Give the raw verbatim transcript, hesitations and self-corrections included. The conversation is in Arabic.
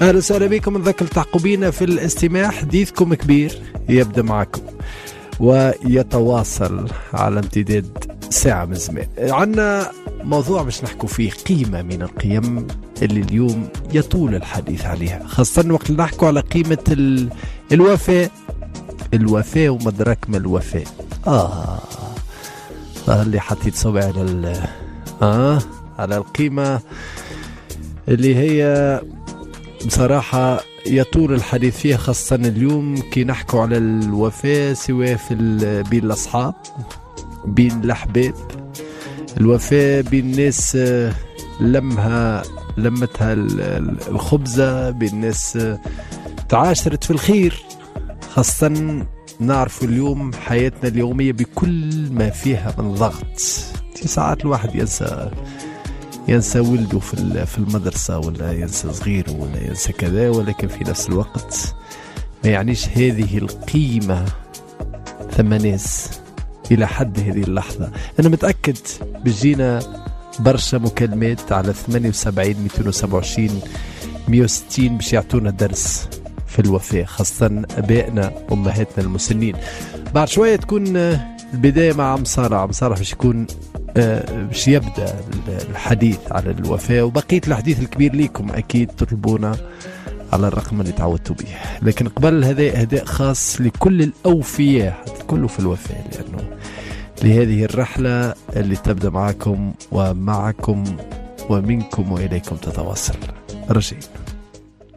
أهلا وسهلا بكم، نذكر تعقبينا في الاستماع. حديثكم كبير يبدأ معكم ويتواصل على امتداد ساعة من زمان. عنا موضوع باش نحكوا فيه، قيمة من القيم اللي اليوم يطول الحديث عليها، خاصة وقت نحكوا على قيمة ال... الوفاء الوفاء ومدرك من الوفاء. آه اللي حطيت صبعي على ال... آه على القيمة اللي هي بصراحة يطول الحديث فيها، خاصة اليوم كي نحكوا على الوفاء، سواء في بين الأصحاب، بين الأحباب، الوفاء بين الناس لمها لمتها الخبزة، بين الناس تعاشرت في الخير. خاصة نعرف اليوم حياتنا اليومية بكل ما فيها من ضغط، ساعات الواحد ينسى ينسى ولده في في المدرسة، ولا ينسى صغيره، ولا ينسى كذا، ولكن في نفس الوقت ما يعنيش هذه القيمة ثم ناس إلى حد هذه اللحظة. أنا متأكد بجينا برشا مكالمات على ثمانية وسبعين مئتين وسبعة وعشرين مئة وستين باش يعطونا درس في الوفاء، خاصة أبائنا أمهاتنا المسنين. بعد شوية تكون البداية مع عم سارة. عم سارة باش يكون باش يبدأ الحديث على الوفاء، وبقية الحديث الكبير ليكم أكيد تطلبونا على الرقم اللي تعودتوا به. لكن قبل هذا هداء خاص لكل الأوفياء، كله في الوفاء، لأنه لهذه الرحلة اللي تبدأ معكم ومعكم ومنكم وإليكم تتواصل. رجينا